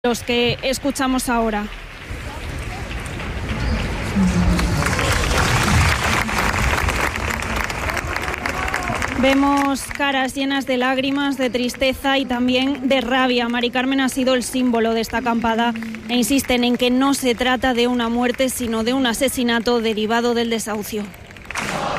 los que escuchamos ahora. Vemos caras llenas de lágrimas, de tristeza y también de rabia. Mari Carmen ha sido el símbolo de esta acampada e insisten en que no se trata de una muerte, sino de un asesinato derivado del desahucio.